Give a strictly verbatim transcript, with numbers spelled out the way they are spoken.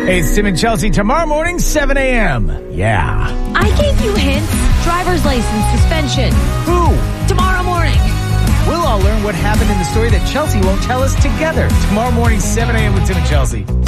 Hey, it's Tim and Chelsea tomorrow morning, seven a.m. Yeah. I gave you hints. Driver's license, suspension. Who? Tomorrow morning. We'll all learn what happened in the story that Chelsea won't tell us together. Tomorrow morning, seven a.m. with Tim and Chelsea.